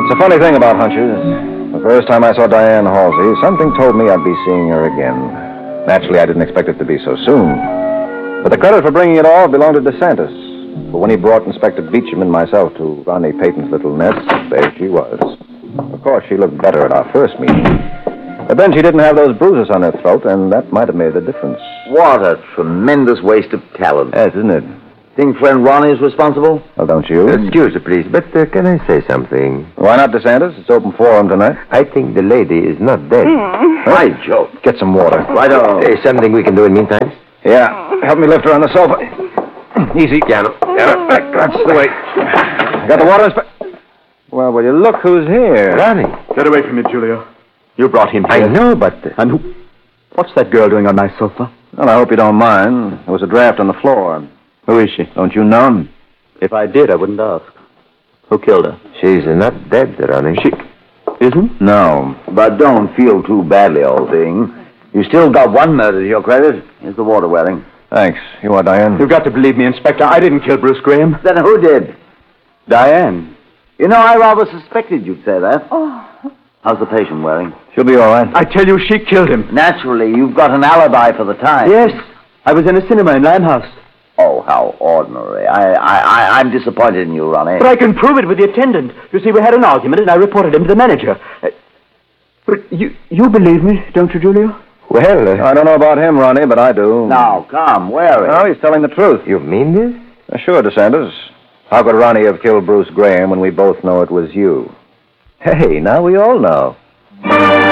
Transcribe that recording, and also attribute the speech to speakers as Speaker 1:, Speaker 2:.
Speaker 1: It's a funny thing about hunches. The first time I saw Diane Halsey, something told me I'd be seeing her again. Naturally, I didn't expect it to be so soon. But the credit for bringing it all belonged to DeSantis. But when he brought Inspector Beecham and myself to Ronnie Payton's little nest, there she was. Of course, she looked better at our first meeting. But then she didn't have those bruises on her throat, and that might have made the difference.
Speaker 2: What a tremendous waste of talent.
Speaker 1: Yes, isn't it?
Speaker 2: Think friend Ronnie is responsible?
Speaker 1: Well, don't you?
Speaker 3: Excuse me, please, but can I say something?
Speaker 1: Why not, DeSantis? It's open forum tonight.
Speaker 3: I think the lady is not dead.
Speaker 2: Right, Joe.
Speaker 1: Get some water.
Speaker 2: Righto.
Speaker 3: There's something we can do in the meantime?
Speaker 1: Yeah, help me lift her on the sofa. Easy.
Speaker 3: Piano.
Speaker 1: That's the way. Got the water, Well, will you look who's here?
Speaker 3: Ronnie.
Speaker 4: Get away from me, Julio. You brought him
Speaker 3: I
Speaker 4: here.
Speaker 3: know, but...
Speaker 4: And who... What's that girl doing on my sofa?
Speaker 1: Well, I hope you don't mind. There was a draft on the floor.
Speaker 4: Who is she?
Speaker 1: Don't you know?
Speaker 4: If I did, I wouldn't ask. Who killed her?
Speaker 3: She's not dead, Ronnie.
Speaker 4: She... Isn't?
Speaker 1: No.
Speaker 2: But don't feel too badly, old thing. You still got one murder to your credit. Here's the water, Welling.
Speaker 1: Thanks. You are Diane?
Speaker 4: You've got to believe me, Inspector. I didn't kill Bruce Graham.
Speaker 2: Then who did?
Speaker 4: Diane.
Speaker 2: You know, I rather suspected you'd say that. Oh. How's the patient, Welling?
Speaker 1: She'll be all right.
Speaker 4: I tell you, she killed him.
Speaker 2: Naturally, you've got an alibi for the time.
Speaker 4: Yes. I was in a cinema in Limehouse.
Speaker 2: Oh, how ordinary. I'm disappointed in you, Ronnie.
Speaker 4: But I can prove it with the attendant. You see, we had an argument, and I reported him to the manager. But you believe me, don't you, Julio?
Speaker 3: Well,
Speaker 1: I don't know about him, Ronnie, but I do.
Speaker 2: Now, come, where is
Speaker 1: No, he's telling the truth.
Speaker 3: you mean this?
Speaker 1: Sure, DeSantis. How could Ronnie have killed Bruce Graham when we both know it was you? Hey, now we all know.